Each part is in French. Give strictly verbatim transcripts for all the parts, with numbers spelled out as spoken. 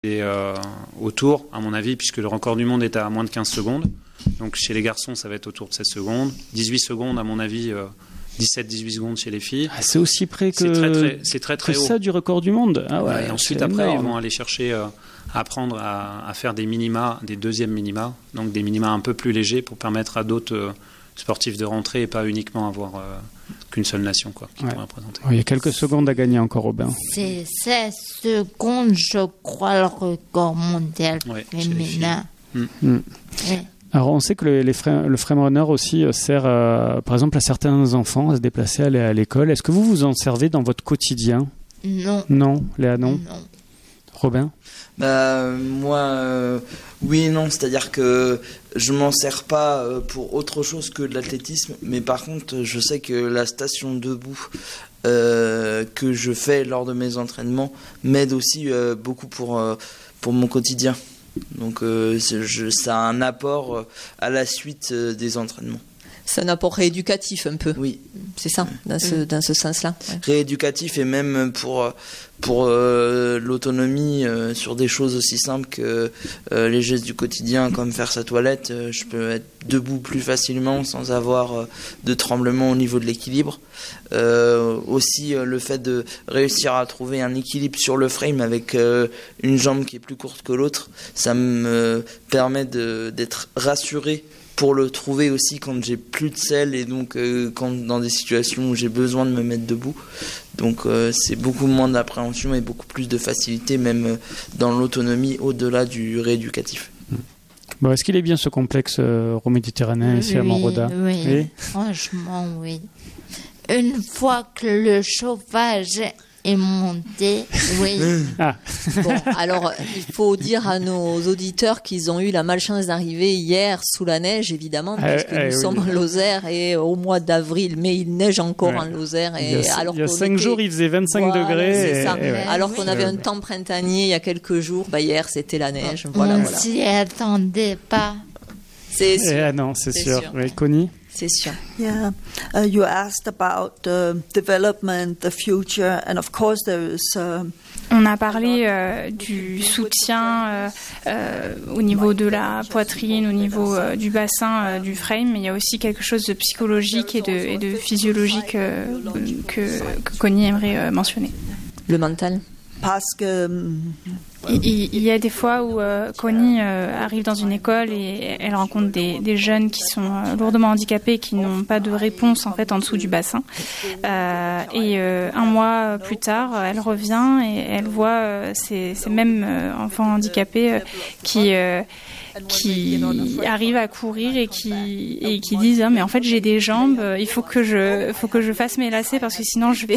Et euh, autour, à mon avis, puisque le record du monde est à moins de quinze secondes. Donc chez les garçons, ça va être autour de seize secondes. dix-huit secondes, à mon avis, euh, dix-sept dix-huit secondes chez les filles. Ah, c'est aussi près que, c'est très, très, c'est très, très que haut. Ça du record du monde. Ah ouais, ouais, et ensuite, après, énorme. Ils vont aller chercher, euh, à apprendre à, à faire des minima, des deuxièmes minima, donc des minima un peu plus légers pour permettre à d'autres euh, sportifs de rentrer et pas uniquement avoir euh, qu'une seule nation quoi, qui ouais. pourrait représenter. Il y a quelques secondes à gagner encore, Robin. C'est seize secondes, je crois, le record mondial ouais, féminin. Mmh. Mmh. Ouais. Alors, on sait que le, les frame, le frame runner aussi sert, euh, par exemple, à certains enfants à se déplacer, à aller à l'école. Est-ce que vous vous en servez dans votre quotidien ? Non. Non, Léa, non. Non. Robin ? Bah, moi, euh, oui et non. C'est-à-dire que je m'en sers pas pour autre chose que de l'athlétisme. Mais par contre, je sais que la station debout euh, que je fais lors de mes entraînements m'aide aussi euh, beaucoup pour, euh, pour mon quotidien. Donc euh, je, ça a un apport euh, à la suite euh, des entraînements. C'est un apport rééducatif un peu. Oui. C'est ça, dans ce, dans ce sens-là. Ouais. Rééducatif et même pour, pour euh, l'autonomie euh, sur des choses aussi simples que euh, les gestes du quotidien, comme faire sa toilette. Euh, je peux être debout plus facilement sans avoir euh, de tremblement au niveau de l'équilibre. Euh, aussi euh, le fait de réussir à trouver un équilibre sur le frame avec euh, une jambe qui est plus courte que l'autre, ça me permet de, d'être rassuré pour le trouver aussi quand j'ai plus de selle et donc euh, quand dans des situations où j'ai besoin de me mettre debout. Donc euh, c'est beaucoup moins d'appréhension et beaucoup plus de facilité même euh, dans l'autonomie au-delà du rééducatif. Bon, est-ce qu'il est bien ce complexe euh, euro-méditerranéen ici oui, à Montroda ? Oui, oui, franchement oui. Une fois que le chauffage est monté, oui. Ah. Bon, alors, il faut dire à nos auditeurs qu'ils ont eu la malchance d'arriver hier sous la neige, évidemment, parce que eh, nous eh, sommes oui. en Lozère et au mois d'avril, mais il neige encore ouais. en Lozère. Et il y a, alors il y a qu'on cinq était... jours, il faisait vingt-cinq voilà, degrés. C'est et, ça. et ouais. Alors qu'on avait ouais. un temps printanier il y a quelques jours, bah hier c'était la neige. Voilà, On ne voilà. s'y attendait pas. C'est sûr. Eh, ah non, c'est, C'est sûr. sûr. Oui, Connie ? C'est sûr. Yeah, uh, you asked about the development, the future, and of course there is. Uh, On a parlé euh, du soutien euh, euh, au niveau de la poitrine, au niveau euh, du bassin, euh, du frame, mais il y a aussi quelque chose de psychologique et de, et de physiologique euh, que, que Connie aimerait euh, mentionner. Le mental. Parce que. Um, Il, il y a des fois où euh, Connie euh, arrive dans une école et elle rencontre des, des jeunes qui sont euh, lourdement handicapés, qui n'ont pas de réponse en fait en dessous du bassin. Euh, et euh, un mois plus tard, elle revient et elle voit euh, ces, ces mêmes euh, enfants handicapés euh, qui euh, qui arrivent à courir et qui et qui disent ah, mais en fait j'ai des jambes, il faut que je faut que je fasse mes lacets parce que sinon je vais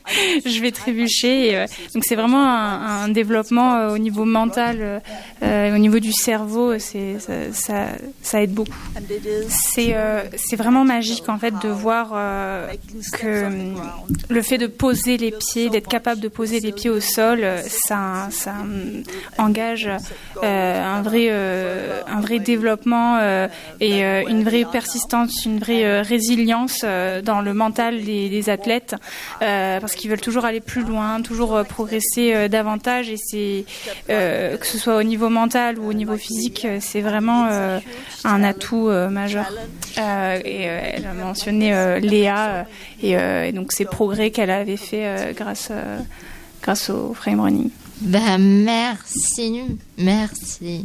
je vais trébucher. Et, euh, donc c'est vraiment un, un développement euh, au niveau mental, euh, au niveau du cerveau, c'est ça, ça, ça aide beaucoup. C'est euh, c'est vraiment magique en fait de voir euh, que le fait de poser les pieds, d'être capable de poser les pieds au sol, ça ça engage euh, un vrai euh, un vrai développement euh, et euh, une vraie persistance, une vraie euh, résilience euh, dans le mental des, des athlètes euh, parce qu'ils veulent toujours aller plus loin, toujours euh, progresser euh, davantage et c'est euh, que ce soit au niveau mental ou au niveau physique, c'est vraiment euh, un atout euh, majeur. Euh, et euh, elle a mentionné euh, Léa euh, et, euh, et donc ces progrès qu'elle avait fait euh, grâce euh, grâce au frame running. Ben merci, merci.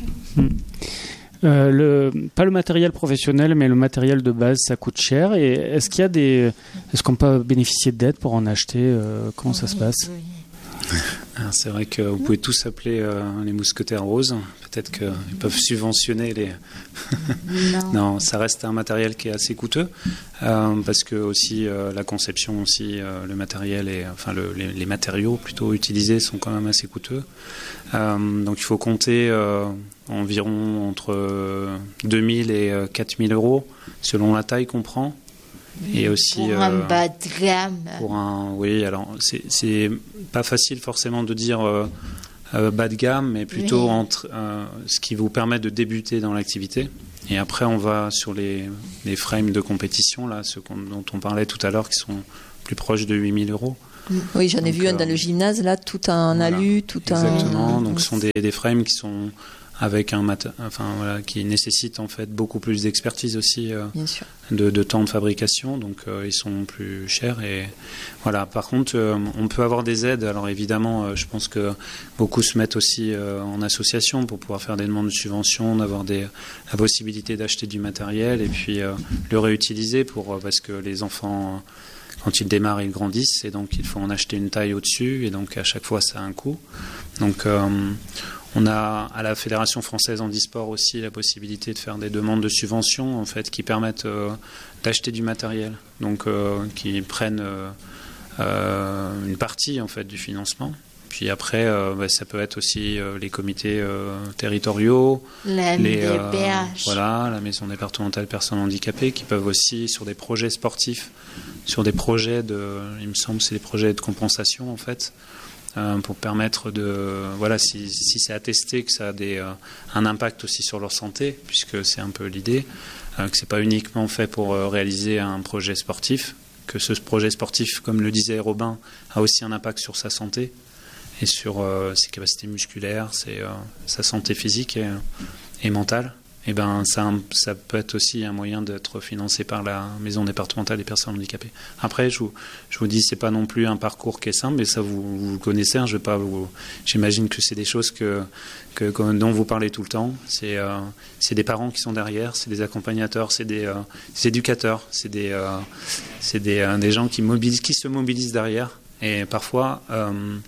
Euh, le, pas le matériel professionnel, mais le matériel de base, ça coûte cher. Et est-ce qu'il y a des, est-ce qu'on peut bénéficier d'aide pour en acheter euh, Comment ça se passe ? Alors, c'est vrai que vous pouvez tous appeler euh, les mousquetaires roses. Peut-être qu'ils peuvent subventionner les. non. non, ça reste un matériel qui est assez coûteux euh, parce que aussi euh, la conception aussi, euh, le matériel et enfin le, les, les matériaux plutôt utilisés sont quand même assez coûteux. Euh, donc il faut compter euh, environ entre deux mille et euh, quatre mille euros selon la taille qu'on prend. Et aussi pour euh, un bas de gamme. Pour un, oui, alors c'est, c'est pas facile forcément de dire euh, euh, bas de gamme, mais plutôt oui. entre euh, ce qui vous permet de débuter dans l'activité. Et après, on va sur les, les frames de compétition, là, ceux dont on parlait tout à l'heure, qui sont plus proches de huit mille euros. Oui, j'en ai donc, vu un euh, dans le gymnase, là, tout en voilà, alu, tout exactement. en... Donc, ce sont des, des frames qui sont avec un mat... enfin voilà, qui nécessitent en fait beaucoup plus d'expertise aussi, euh, Bien sûr. de, de temps de fabrication, donc euh, ils sont plus chers et voilà. Par contre, euh, on peut avoir des aides. Alors évidemment, euh, je pense que beaucoup se mettent aussi euh, en association pour pouvoir faire des demandes de subventions, d'avoir des la possibilité d'acheter du matériel et puis euh, le réutiliser pour parce que les enfants, quand ils démarrent, ils grandissent et donc il faut en acheter une taille au-dessus et donc à chaque fois ça a un coût. Donc euh, on a à la Fédération française handisport aussi la possibilité de faire des demandes de subventions en fait qui permettent euh, d'acheter du matériel, donc euh, qui prennent euh, euh, une partie en fait du financement. Puis après, euh, bah, ça peut être aussi euh, les comités euh, territoriaux, La les, M D P H. euh, voilà, la maison départementale personnes handicapées, qui peuvent aussi sur des projets sportifs, sur des projets de, il me semble, c'est des projets de compensation en fait. Euh, pour permettre de voilà si, si c'est attesté que ça a des, euh, un impact aussi sur leur santé puisque c'est un peu l'idée euh, que c'est pas uniquement fait pour euh, réaliser un projet sportif, que ce projet sportif comme le disait Robin a aussi un impact sur sa santé et sur euh, ses capacités musculaires, c'est, euh, sa santé physique et, et mentale. Et ben ça, ça peut être aussi un moyen d'être financé par la maison départementale des personnes handicapées. Après, je vous, je vous dis, c'est pas non plus un parcours qui est simple, mais ça vous, vous connaissez. Hein, je vais pas vous, j'imagine que c'est des choses que, que, que dont vous parlez tout le temps. C'est, euh, c'est des parents qui sont derrière, c'est des accompagnateurs, c'est des, euh, des éducateurs, c'est des, euh, c'est des, euh, des gens qui mobilisent, qui se mobilisent derrière. Et parfois euh,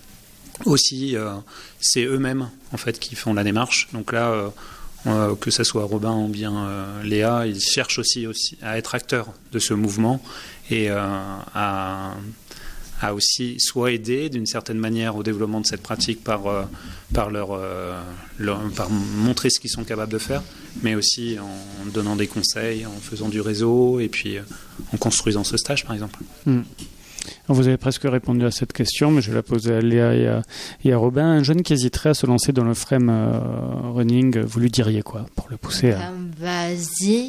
aussi, euh, c'est eux-mêmes en fait qui font la démarche. Donc là. Euh, Euh, que ce soit Robin ou bien euh, Léa, ils cherchent aussi, aussi à être acteurs de ce mouvement et euh, à, à aussi soit aider d'une certaine manière au développement de cette pratique par, euh, par, leur, euh, leur, par montrer ce qu'ils sont capables de faire, mais aussi en donnant des conseils, en faisant du réseau et puis euh, en construisant ce stage par exemple. Mmh. Vous avez presque répondu à cette question, mais je vais la poser à Léa et à, et à Robin. Un jeune qui hésiterait à se lancer dans le frame euh, running, vous lui diriez quoi pour le pousser à... Vas-y.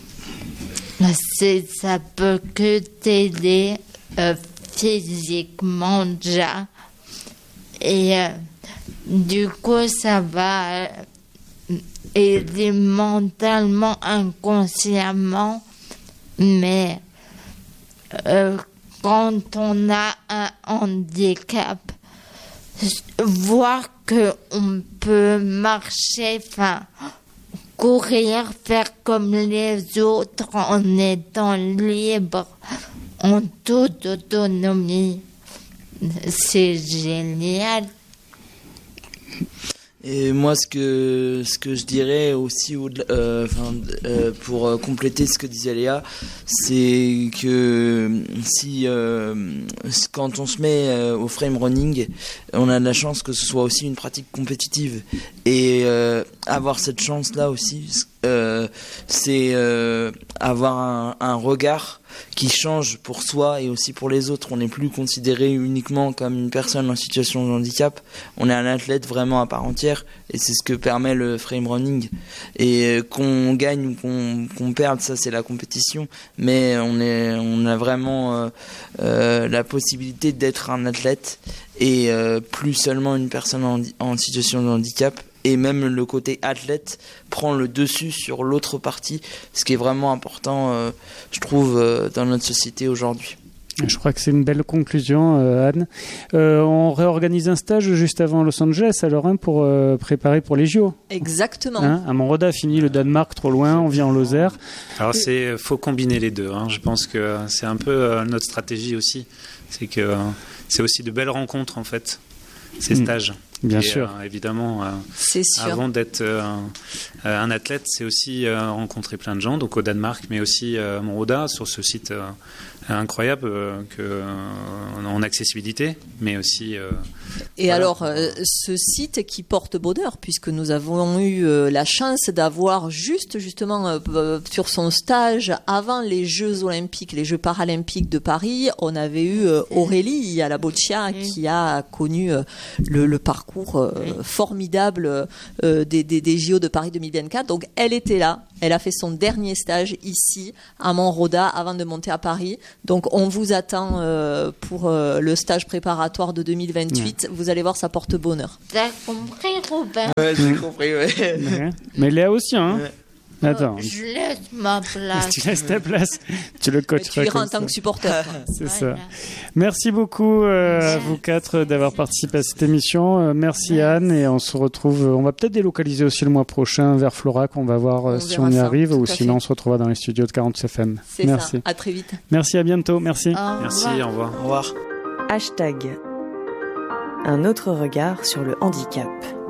C'est, ça peut que t'aider euh, physiquement déjà. Et euh, du coup, ça va aider mentalement, inconsciemment. Mais... Euh, quand on a un handicap, voir qu'on peut marcher, enfin, courir, faire comme les autres en étant libre, en toute autonomie, c'est génial. Et moi, ce que ce que je dirais aussi, euh, enfin, euh, pour euh, compléter ce que disait Léa, c'est que si euh, quand on se met euh, au frame running, on a de la chance que ce soit aussi une pratique compétitive et euh, avoir cette chance-là aussi, euh, c'est euh, avoir un, un regard qui change pour soi et aussi pour les autres. On n'est plus considéré uniquement comme une personne en situation de handicap, on est un athlète vraiment à part entière et c'est ce que permet le frame running. Et qu'on gagne ou qu'on, qu'on perde, ça c'est la compétition, mais on, est, on a vraiment euh, euh, la possibilité d'être un athlète et euh, plus seulement une personne en, en situation de handicap. Et même le côté athlète prend le dessus sur l'autre partie, ce qui est vraiment important, euh, je trouve, euh, dans notre société aujourd'hui. Je crois que c'est une belle conclusion, euh, Anne. Euh, on réorganise un stage juste avant Los Angeles, alors, hein, pour euh, préparer pour les J O. Exactement. Hein, à Montroda, fini le Danemark, trop loin, on vient en Lozère. Alors, c'est faut combiner les deux. Hein. Je pense que c'est un peu euh, notre stratégie aussi. C'est que euh, c'est aussi de belles rencontres, en fait, ces mmh. stages. Bien et, sûr. Euh, évidemment, euh, c'est sûr. Avant d'être euh, un athlète, c'est aussi euh, rencontrer plein de gens, donc au Danemark, mais aussi euh, à Montroda, sur ce site euh, incroyable euh, que, euh, en accessibilité, mais aussi... Euh, et voilà. alors, euh, ce site qui porte bonheur, puisque nous avons eu euh, la chance d'avoir juste, justement, euh, sur son stage, avant les Jeux Olympiques, les Jeux Paralympiques de Paris, on avait eu euh, Aurélie à la Boccia, qui a connu euh, le, le parcours parcours euh, formidable euh, des, des, des J O de Paris deux mille vingt-quatre. Donc elle était là, elle a fait son dernier stage ici à Montroda avant de monter à Paris. Donc on vous attend euh, pour euh, le stage préparatoire de deux mille vingt-huit. Mmh. Vous allez voir, ça porte bonheur. T'as compris, Robin? Ouais, j'ai compris, ouais. Ouais. Mais Léa aussi, hein. Ouais. Attends. Euh, je laisse ma place. Tu laisses ta place. Tu le coacheras. Tu iras en ça. tant que supporter. C'est Voilà. ça. Merci beaucoup euh, à vous quatre d'avoir participé à cette émission. Euh, merci Anne, et on se retrouve. On va peut-être délocaliser aussi le mois prochain vers Florac. On va voir euh, On si verra on y ça, arrive, tout ou à sinon fait. on se retrouvera dans les studios de quarante F M. C'est Merci. ça. À très vite. Merci, à bientôt. Merci. Au Merci, revoir. au revoir. Au revoir. Hashtag. Un autre regard sur le handicap.